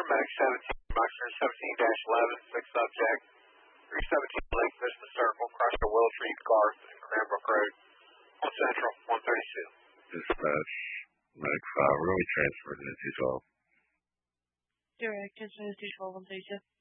Medic 17, Boxer 17-11, 6 subject, 317 Lake Vista Circle, crushed a Willow Tree Garth and Cranbrook Road, on Central, 132. Dispatch, Medic 5, we're going to be transferred into 212. Direct, 212, 132.